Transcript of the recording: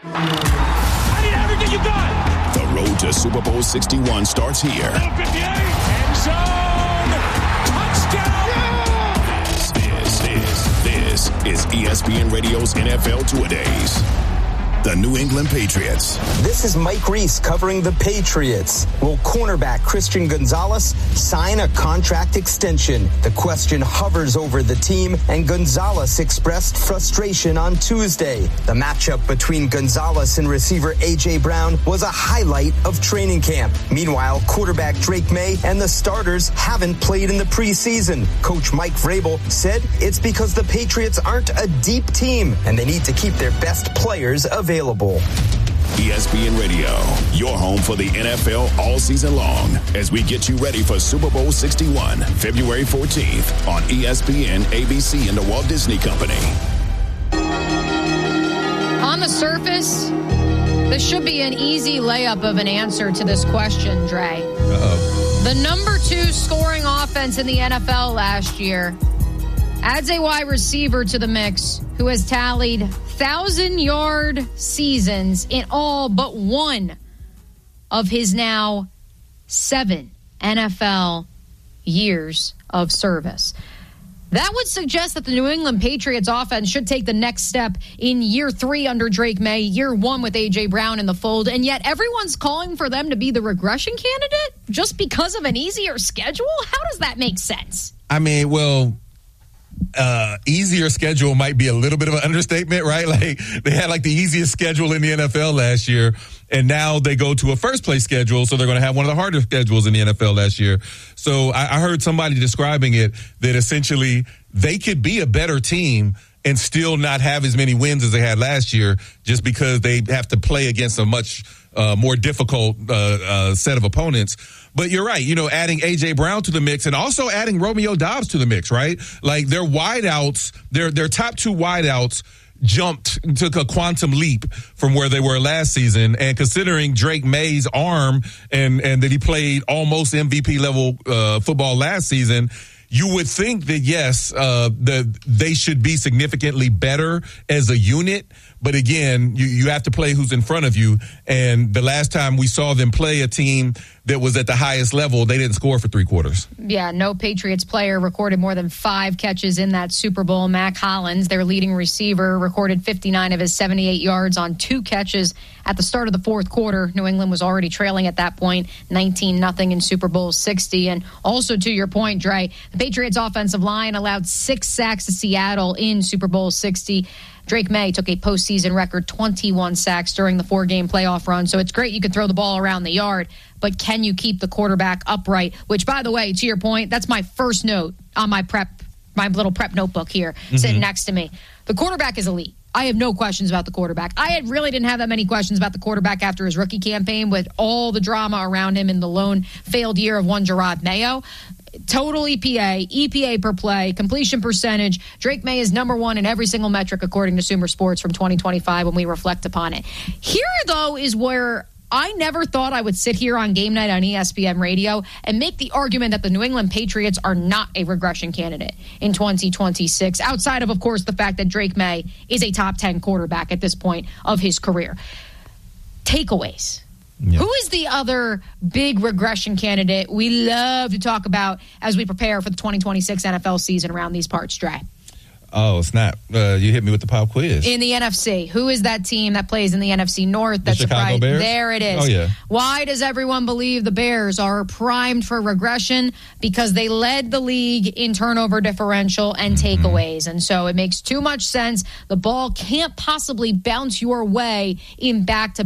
I need everything you got. The road to Super Bowl 61 starts here. End zone. Touchdown. This is ESPN Radio's NFL Two-A-Days. The New England Patriots. This is Mike Reese covering the Patriots. Will cornerback Christian Gonzalez sign a contract extension? The question hovers over the team, and Gonzalez expressed frustration on Tuesday. The matchup between Gonzalez and receiver A.J. Brown was a highlight of training camp. Meanwhile, quarterback Drake May and the starters haven't played in the preseason. Coach Mike Vrabel said it's because the Patriots aren't a deep team, and they need to keep their best players available. ESPN Radio, your home for the NFL all season long, as we get you ready for Super Bowl 61, February 14th on ESPN, ABC, and the Walt Disney Company. On the surface, this should be an easy layup of an answer to this question, Dre. The number 2 scoring offense in the NFL last year adds a wide receiver to the mix who has tallied 1,000-yard seasons in all but one of his now 7 NFL years of service. That would suggest that the New England Patriots offense should take the next step in year 3 under Drake May, year 1 with A.J. Brown in the fold, and yet everyone's calling for them to be the regression candidate just because of an easier schedule? How does that make sense? I mean, well, easier schedule might be a little bit of an understatement, right? Like, they had like the easiest schedule in the NFL last year, and now they go to a first place schedule, so they're going to have one of the harder schedules in the NFL last year. So I heard somebody describing it that essentially they could be a better team and still not have as many wins as they had last year, just because they have to play against a much more difficult set of opponents. But you're right, you know, adding A.J. Brown to the mix and also adding Romeo Doubs to the mix, right? Like, their wideouts, their top 2 wideouts took a quantum leap from where they were last season. And considering Drake May's arm and that he played almost MVP level football last season, you would think that, yes, that they should be significantly better as a unit. But again, you have to play who's in front of you. And the last time we saw them play a team that was at the highest level, they didn't score for 3 quarters. Yeah, no Patriots player recorded more than 5 catches in that Super Bowl. Mac Hollins, their leading receiver, recorded 59 of his 78 yards on 2 catches at the start of the fourth quarter. New England was already trailing at that point, 19-0 in Super Bowl 60. And also, to your point, Dre, the Patriots offensive line allowed 6 sacks to Seattle in Super Bowl 60. Drake May took a postseason record 21 sacks during the 4-game playoff run. So it's great you can throw the ball around the yard, but can you keep the quarterback upright? Which, by the way, to your point, that's my first note on my little prep notebook here, sitting next to me. The quarterback is elite. I have no questions about the quarterback. I really didn't have that many questions about the quarterback after his rookie campaign with all the drama around him in the lone failed year of one Gerard Mayo. Total EPA per play, completion percentage. Drake May is number 1 in every single metric according to Sumer Sports from 2025 when we reflect upon it. Here, though, is where I never thought I would sit here on game night on ESPN Radio and make the argument that the New England Patriots are not a regression candidate in 2026, outside of course, the fact that Drake May is a top 10 quarterback at this point of his career. Takeaways. Yep. Who is the other big regression candidate we love to talk about as we prepare for the 2026 NFL season around these parts, Dre? Oh, snap. You hit me with the pop quiz. In the NFC, who is that team that plays in the NFC North? The Chicago Bears? There it is. Oh, yeah. Why does everyone believe the Bears are primed for regression? Because they led the league in turnover differential and takeaways. And so it makes too much sense. The ball can't possibly bounce your way in back-to-back